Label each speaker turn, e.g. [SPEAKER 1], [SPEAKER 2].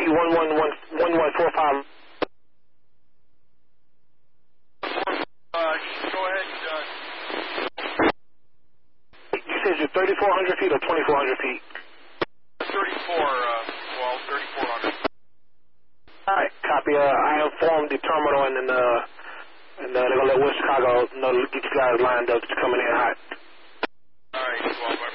[SPEAKER 1] 1145.
[SPEAKER 2] Go ahead.
[SPEAKER 1] You said you're 3,400 feet or 2,400 feet?
[SPEAKER 2] 3,400.
[SPEAKER 1] All right, copy. I informed the terminal, and then they're gonna let West Chicago know to get you guys lined up. It's coming in hot.
[SPEAKER 2] All right, 12.